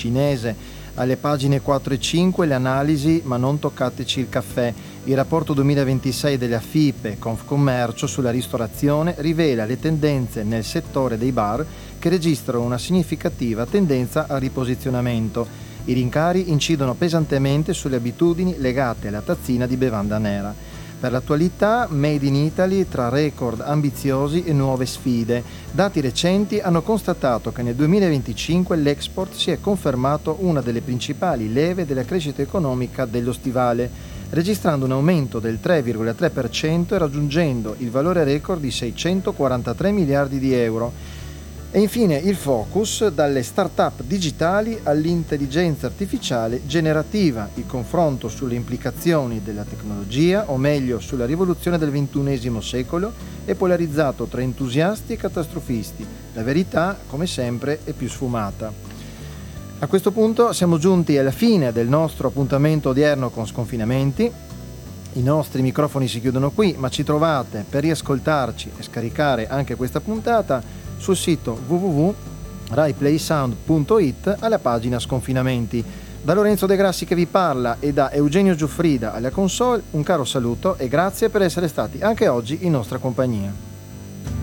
cinese. Alle pagine 4 e 5 le analisi ma non toccateci il caffè. Il rapporto 2026 della FIPE Confcommercio sulla ristorazione rivela le tendenze nel settore dei bar che registrano una significativa tendenza al riposizionamento. I rincari incidono pesantemente sulle abitudini legate alla tazzina di bevanda nera. Per l'attualità, Made in Italy tra record ambiziosi e nuove sfide. Dati recenti hanno constatato che nel 2025 l'export si è confermato una delle principali leve della crescita economica dello stivale, registrando un aumento del 3,3% e raggiungendo il valore record di 643 miliardi di euro. E infine il focus dalle start-up digitali all'intelligenza artificiale generativa, il confronto sulle implicazioni della tecnologia, o meglio sulla rivoluzione del XXI secolo, è polarizzato tra entusiasti e catastrofisti. La verità, come sempre, è più sfumata. A questo punto siamo giunti alla fine del nostro appuntamento odierno con Sconfinamenti. I nostri microfoni si chiudono qui, ma ci trovate per riascoltarci e scaricare anche questa puntata sul sito www.raiplaysound.it alla pagina Sconfinamenti. Da Lorenzo De Grassi che vi parla e da Eugenio Giuffrida alla console, un caro saluto e grazie per essere stati anche oggi in nostra compagnia.